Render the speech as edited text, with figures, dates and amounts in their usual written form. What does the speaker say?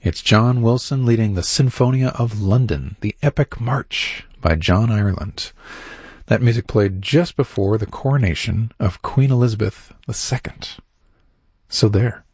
It's John Wilson leading the Sinfonia of London, the Epic March by John Ireland. That music played just before the coronation of Queen Elizabeth II. So there.